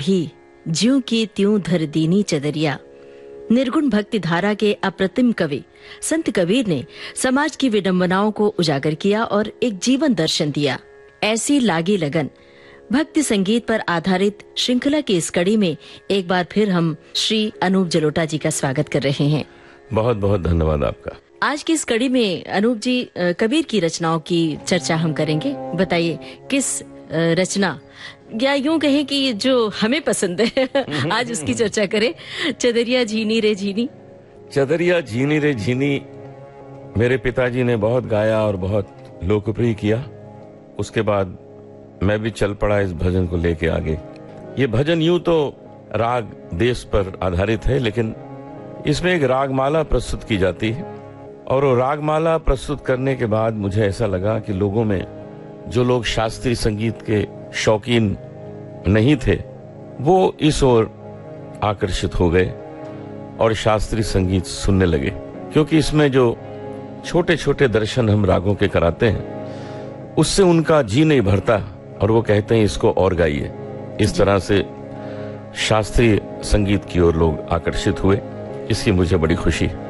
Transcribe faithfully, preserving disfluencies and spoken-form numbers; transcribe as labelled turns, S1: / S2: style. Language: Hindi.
S1: लाही, ज्यों की त्यों धर दीनी चदरिया। निर्गुण भक्ति धारा के अप्रतिम कवि संत कबीर ने समाज की विडंबनाओं को उजागर किया और एक जीवन दर्शन दिया। ऐसी लागी लगन भक्ति संगीत पर आधारित श्रृंखला की इस कड़ी में एक बार फिर हम श्री अनूप जलोटा जी का स्वागत कर रहे हैं।
S2: बहुत बहुत धन्यवाद आपका।
S1: आज की इस कड़ी में अनूप जी कबीर की रचनाओं की चर्चा हम करेंगे। बताइए किस रचना या यूं कहें कि जो हमें पसंद है आज उसकी चर्चा करें। चदरिया झीनी रे झीनी।
S2: चदरिया झीनी रे झीनी मेरे पिताजी ने बहुत गाया और बहुत लोकप्रिय किया। उसके बाद मैं भी चल पड़ा इस भजन को लेके आगे। ये भजन यूं तो राग देश पर आधारित है, लेकिन इसमें एक रागमाला प्रस्तुत की जाती है और वो रागमाला प्रस्तुत करने के बाद मुझे ऐसा लगा कि लोगों में जो लोग शास्त्रीय संगीत के शौकीन नहीं थे वो इस ओर आकर्षित हो गए और शास्त्रीय संगीत सुनने लगे, क्योंकि इसमें जो छोटे छोटे दर्शन हम रागों के कराते हैं उससे उनका जी नहीं भरता और वो कहते हैं इसको और गाइए। इस तरह से शास्त्रीय संगीत की ओर लोग आकर्षित हुए। इसकी मुझे बड़ी खुशी है।